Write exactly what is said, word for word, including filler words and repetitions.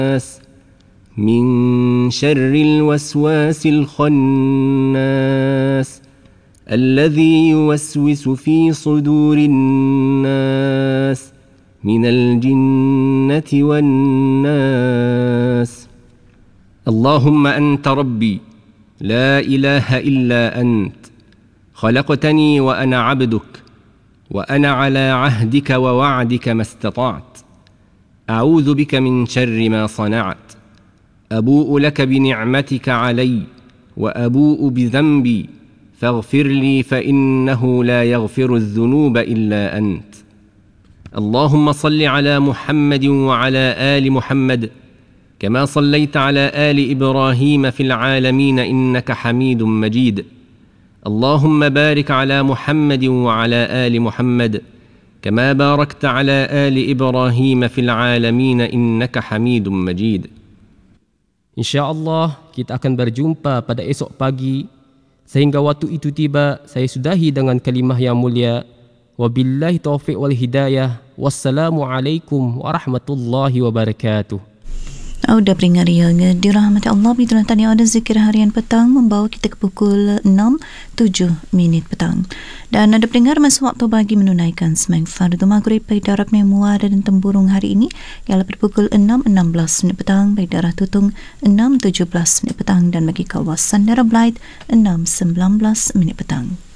من شر الوسواس الخناس الذي يوسوس في صدور الناس من الجنة والناس. اللهم أنت ربي لا إله إلا أنت، خلقتني وأنا عبدك، وأنا على عهدك ووعدك ما استطعت، أعوذ بك من شر ما صنعت، أبوء لك بنعمتك علي وأبوء بذنبي فاغفر لي فإنه لا يغفر الذنوب إلا أنت. اللهم صل على محمد وعلى آل محمد كما صليت على آل إبراهيم في العالمين إنك حميد مجيد. اللهم بارك على محمد وعلى آل محمد كما باركت على آل إبراهيم في العالمين إنك حميد مجيد. InsyaAllah kita akan berjumpa pada esok pagi. Sehingga waktu itu tiba, saya sudahi dengan kalimah yang mulia. Wabillahi taufiq wal hidayah. Wassalamualaikum warahmatullahi wabarakatuh. Auda peringat yang dirahmati Allah, bitulah tadi ada zikir harian petang membawa kita ke pukul enam tujuh minit petang. Dan ada pendengar masa waktu bagi menunaikan sembahyang fardu maghrib pada darab memuar dan tempurung hari ini ialah pada pukul enam enam belas minit petang, pada darah tutung enam tujuh belas minit petang, dan bagi kawasan darab light enam sembilan belas minit petang.